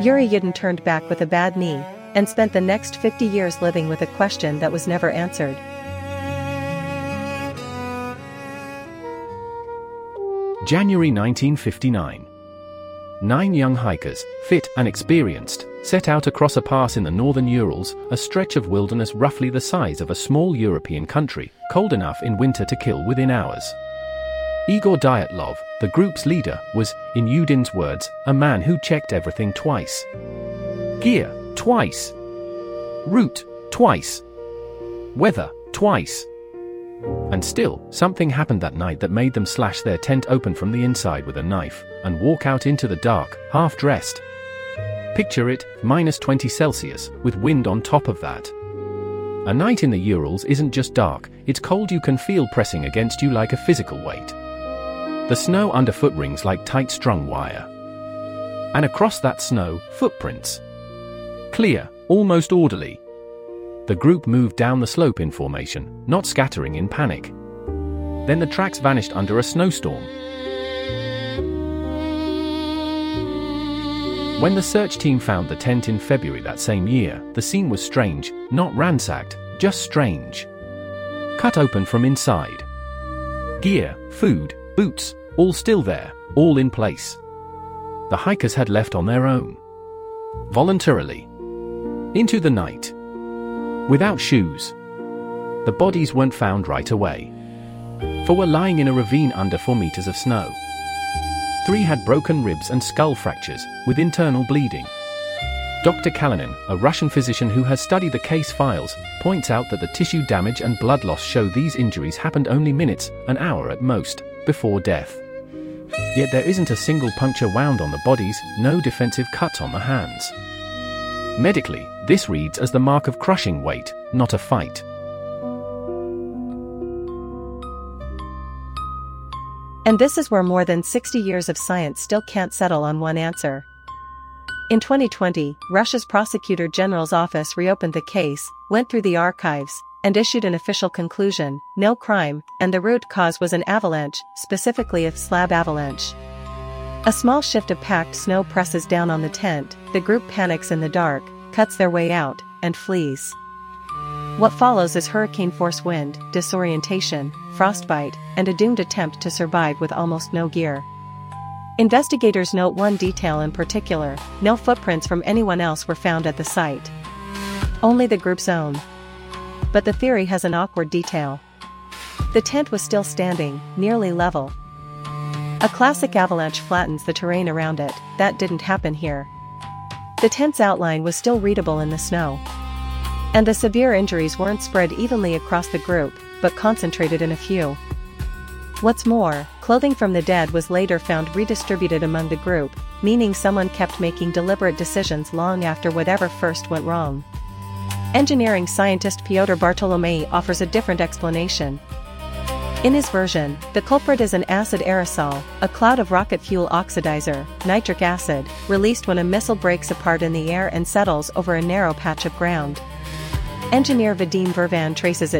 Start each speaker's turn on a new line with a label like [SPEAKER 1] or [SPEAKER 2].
[SPEAKER 1] Yuri Yudin turned back with a bad knee, and spent the next 50 years living with a question that was never answered.
[SPEAKER 2] January 1959. 9 young hikers, fit and experienced, set out across a pass in the northern Urals, a stretch of wilderness roughly the size of a small European country, cold enough in winter to kill within hours. Igor Dyatlov, the group's leader, was, in Yudin's words, a man who checked everything twice. Gear, twice. Route, twice. Weather, twice. And still, something happened that night that made them slash their tent open from the inside with a knife, and walk out into the dark, half-dressed. Picture it, -20 Celsius, with wind on top of that. A night in the Urals isn't just dark, it's cold you can feel pressing against you like a physical weight. The snow underfoot rings like tight-strung wire. And across that snow, footprints. Clear, almost orderly. The group moved down the slope in formation, not scattering in panic. Then the tracks vanished under a snowstorm. When the search team found the tent in February that same year, the scene was strange, not ransacked, just strange. Cut open from inside. Gear, food, boots, all still there, all in place. The hikers had left on their own. Voluntarily. Into the night. Without shoes. The bodies weren't found right away. 4 were lying in a ravine under 4 meters of snow. 3 had broken ribs and skull fractures, with internal bleeding. Dr. Kalinin, a Russian physician who has studied the case files, points out that the tissue damage and blood loss show these injuries happened only minutes, an hour at most, before death. Yet there isn't a single puncture wound on the bodies, no defensive cuts on the hands. Medically, this reads as the mark of crushing weight, not a fight.
[SPEAKER 1] And this is where more than 60 years of science still can't settle on one answer. In 2020, Russia's Prosecutor General's office reopened the case, went through the archives, and issued an official conclusion: no crime, and the root cause was an avalanche, specifically a slab avalanche. A small shift of packed snow presses down on the tent, the group panics in the dark, cuts their way out, and flees. What follows is hurricane-force wind, disorientation, frostbite, and a doomed attempt to survive with almost no gear. Investigators note one detail in particular: no footprints from anyone else were found at the site. Only the group's own. But the theory has an awkward detail. The tent was still standing, nearly level. A classic avalanche flattens the terrain around it. That didn't happen here. The tent's outline was still readable in the snow. And the severe injuries weren't spread evenly across the group, but concentrated in a few. What's more, clothing from the dead was later found redistributed among the group, meaning someone kept making deliberate decisions long after whatever first went wrong. Engineering scientist Pyotr Bartolomei offers a different explanation. In his version, the culprit is an acid aerosol, a cloud of rocket fuel oxidizer, nitric acid, released when a missile breaks apart in the air and settles over a narrow patch of ground. Engineer Vadim Vervan traces it